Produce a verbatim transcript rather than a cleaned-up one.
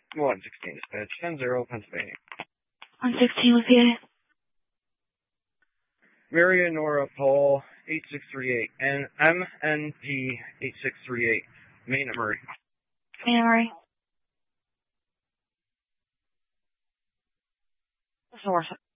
one sixteen dispatch, ten zero, Pennsylvania. one sixteen with P A. Maria Nora Paul, eight six three eight, and M N P eight six three eight, Main at Murray. Main at Murray. This is Warsaw.